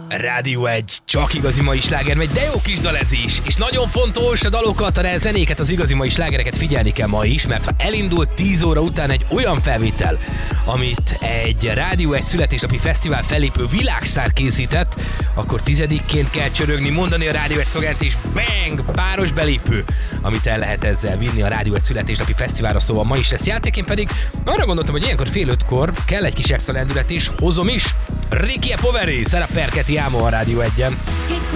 Rádió 1, csak igazi mai sláger megy, de jó kis dal ez is. És nagyon fontos a dalokat, a zenéket, az igazi mai slágereket figyelni kell ma is, mert ha elindult 10 óra után egy olyan felvétel, amit egy Rádió 1 születésnapi fesztivál fellépő világsztár készített, akkor 10-ként kell csörögni, mondani a Rádió 1 szlogent, és bang, páros belépő, amit el lehet ezzel vinni a Rádió 1 születésnapi fesztiválra, szóval ma is lesz játék. Én pedig arra gondoltam, hogy ilyenkor fél 5-kor kell egy kis extra lendület, és hozom is Ricky Poveri, Sarah Perchetti Amo a Rádió 1-en.